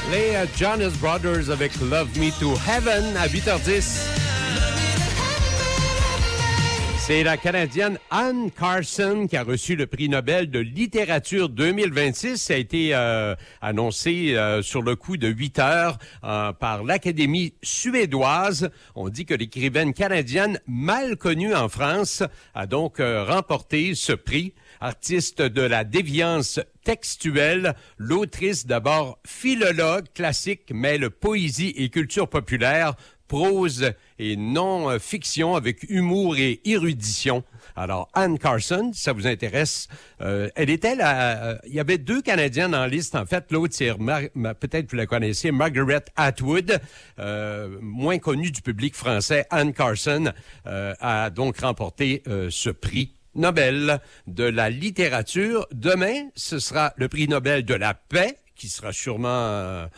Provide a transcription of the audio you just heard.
Les Jonas Brothers avec Love Me to Heaven à 8h10. C'est la Canadienne Anne Carson qui a reçu le prix Nobel de littérature 2026. Ça a été annoncé sur le coup de 8 heures par l'Académie suédoise. On dit que l'écrivaine canadienne, mal connue en France, a donc remporté ce prix. Artiste de la déviance textuelle, l'autrice d'abord philologue classique mêle poésie et culture populaire, prose et non-fiction avec humour et érudition. Alors, Anne Carson, si ça vous intéresse, elle était là. Il y avait 2 Canadiennes en liste, en fait. L'autre, c'est peut-être vous la connaissez, Margaret Atwood, moins connue du public français. Anne Carson a donc remporté ce prix Nobel de la littérature. Demain, ce sera le prix Nobel de la paix, qui sera sûrement